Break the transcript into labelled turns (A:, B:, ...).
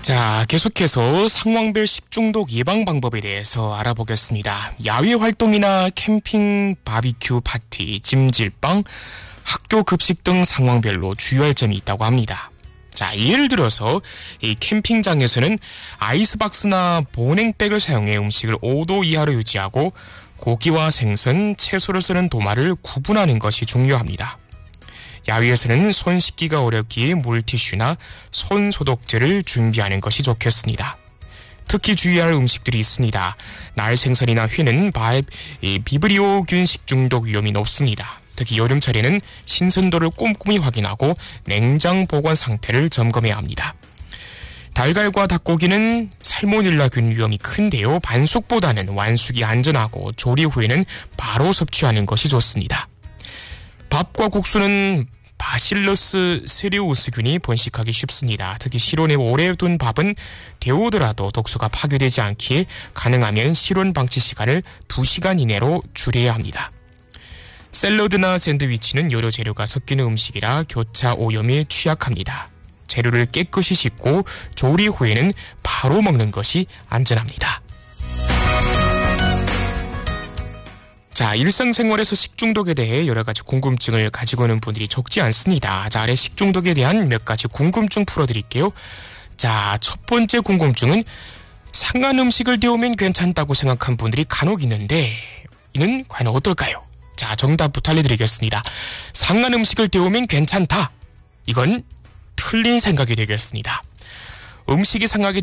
A: 자, 계속해서 상황별 식중독 예방 방법에 대해서 알아보겠습니다. 야외 활동이나 캠핑, 바비큐, 파티, 찜질방, 학교 급식 등 상황별로 주의할 점이 있다고 합니다. 자, 예를 들어서 이 캠핑장에서는 아이스박스나 보냉백을 사용해 음식을 5도 이하로 유지하고 고기와 생선, 채소를 쓰는 도마를 구분하는 것이 중요합니다. 야외에서는 손 씻기가 어렵기에 물티슈나 손 소독제를 준비하는 것이 좋겠습니다. 특히 주의할 음식들이 있습니다. 날 생선이나 회는 비브리오균 식중독 위험이 높습니다. 특히 여름철에는 신선도를 꼼꼼히 확인하고 냉장 보관 상태를 점검해야 합니다. 달걀과 닭고기는 살모닐라균 위험이 큰데요. 반숙보다는 완숙이 안전하고 조리 후에는 바로 섭취하는 것이 좋습니다. 밥과 국수는 바실러스 세리우스균이 번식하기 쉽습니다. 특히 실온에 오래 둔 밥은 데우더라도 독소가 파괴되지 않기에 가능하면 실온 방치 시간을 2시간 이내로 줄여야 합니다. 샐러드나 샌드위치는 여러 재료가 섞이는 음식이라 교차 오염에 취약합니다. 재료를 깨끗이 씻고 조리 후에는 바로 먹는 것이 안전합니다. 자, 일상생활에서 식중독에 대해 여러 가지 궁금증을 가지고 있는 분들이 적지 않습니다. 자, 아래 식중독에 대한 몇 가지 궁금증 풀어드릴게요. 자, 첫 번째 궁금증은 상한 음식을 데우면 괜찮다고 생각한 분들이 간혹 있는데 이는 과연 어떨까요? 자, 정답부터 알려드리겠습니다. 상한 음식을 데우면 괜찮다. 이건 틀린 생각이 되겠습니다. 음식이 상하게